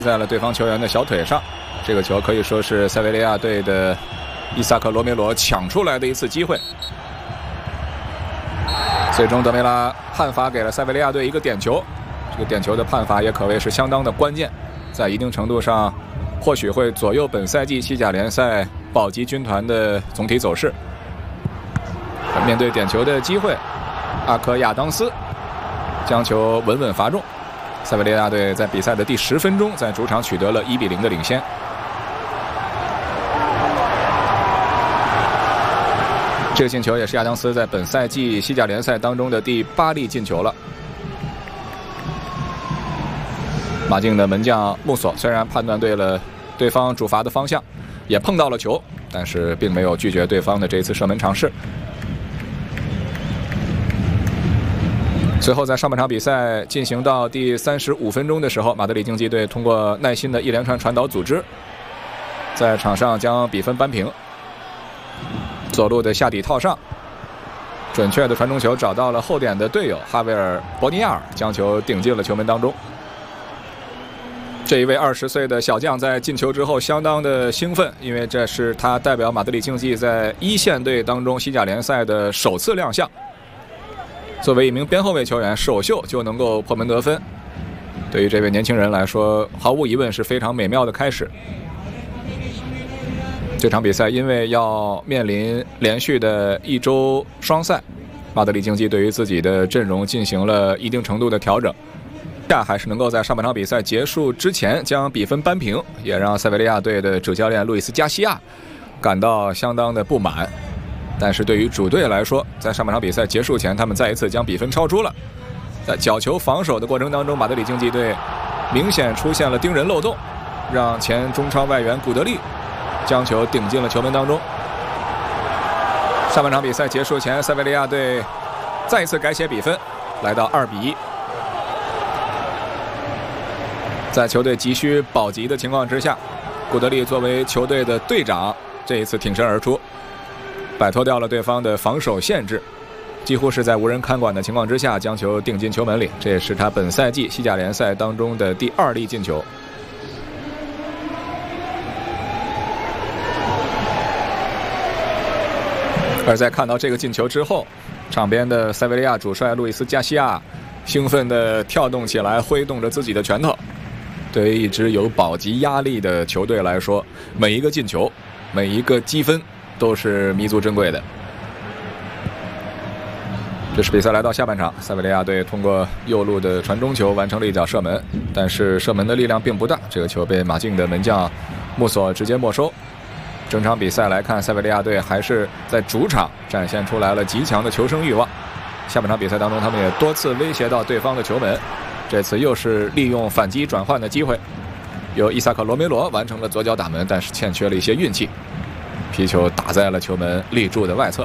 在了对方球员的小腿上。这个球可以说是塞维利亚队的伊萨克·罗梅罗抢出来的一次机会。最终德梅拉判罚给了塞维利亚队一个点球，这个点球的判罚也可谓是相当的关键，在一定程度上或许会左右本赛季西甲联赛保级军团的总体走势。面对点球的机会，阿科亚当斯将球稳稳罚中。塞维利亚队在比赛的第10分钟在主场取得了1比0的领先。这个进球也是亚当斯在本赛季西甲联赛当中的第8粒进球了。马竞的门将穆索虽然判断对了对方主罚的方向，也碰到了球，但是并没有拒绝对方的这一次射门尝试。随后在上半场比赛进行到第35分钟的时候，马德里竞技队通过耐心的一连串传导组织，在场上将比分扳平。左路的下底套上，准确的传中球找到了后点的队友哈维尔·博尼亚尔，将球顶进了球门当中。这一位20岁的小将在进球之后相当的兴奋，因为这是他代表马德里竞技在一线队当中西甲联赛的首次亮相。作为一名边后卫球员，首秀就能够破门得分，对于这位年轻人来说，毫无疑问是非常美妙的开始。这场比赛因为要面临连续的1周双赛，马德里竞技对于自己的阵容进行了一定程度的调整，还是能够在上半场比赛结束之前将比分扳平，也让塞维利亚队的主教练路易斯·加西亚感到相当的不满。但是对于主队来说，在上半场比赛结束前，他们再一次将比分超出了。在角球防守的过程当中，马德里竞技队明显出现了盯人漏洞，让前中超外援古德利将球顶进了球门当中。上半场比赛结束前，塞维利亚队再一次改写比分，来到2比1。在球队急需保级的情况之下，古德利作为球队的队长，这一次挺身而出，摆脱掉了对方的防守限制，几乎是在无人看管的情况之下将球顶进球门里，这也是他本赛季西甲联赛当中的第2粒进球。而在看到这个进球之后，场边的塞维利亚主帅路易斯·加西亚兴奋地跳动起来，挥动着自己的拳头。对于一支有保级压力的球队来说，每一个进球，每一个积分都是弥足珍贵的。这是比赛来到下半场，塞维利亚队通过右路的传中球完成了一脚射门，但是射门的力量并不大，这个球被马竞的门将穆索直接没收。整场比赛来看，塞维利亚队还是在主场展现出来了极强的求生欲望。下半场比赛当中，他们也多次威胁到对方的球门，这次又是利用反击转换的机会，由伊萨克·罗梅罗完成了左脚打门，但是欠缺了一些运气，皮球打在了球门立柱的外侧。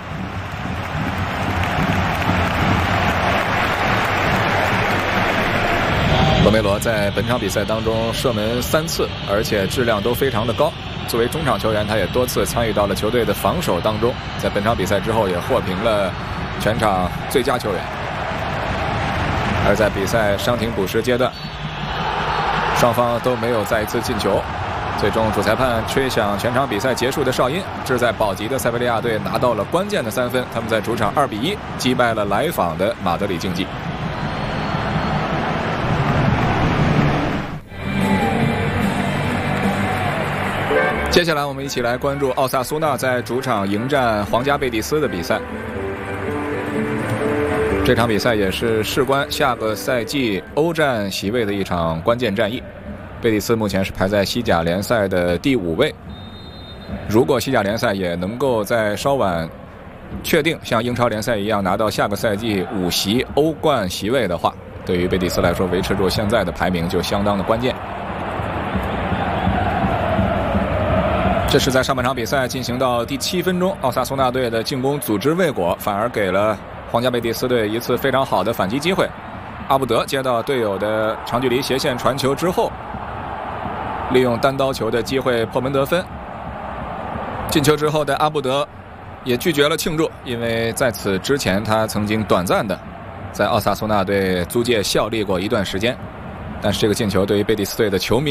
罗梅罗在本场比赛当中射门3次，而且质量都非常的高。作为中场球员，他也多次参与到了球队的防守当中，在本场比赛之后也获评了全场最佳球员。而在比赛伤停补时阶段，双方都没有再一次进球，最终主裁判吹响全场比赛结束的哨音，志在保级的塞维利亚队拿到了关键的3分，他们在主场2比1击败了来访的马德里竞技。接下来我们一起来关注奥萨苏纳在主场迎战皇家贝蒂斯的比赛。这场比赛也是事关下个赛季欧战席位的一场关键战役。贝蒂斯目前是排在西甲联赛的第5位，如果西甲联赛也能够在稍晚确定像英超联赛一样拿到下个赛季5席欧冠席位的话，对于贝蒂斯来说维持住现在的排名就相当的关键。这是在上半场比赛进行到第7分钟，奥萨苏纳队的进攻组织未果，反而给了皇家贝蒂斯队一次非常好的反击机会。阿布德接到队友的长距离斜线传球之后，利用单刀球的机会破门得分。进球之后的阿布德也拒绝了庆祝，因为在此之前他曾经短暂的在奥萨苏纳队租借效力过一段时间。但是这个进球对于贝蒂斯队的球迷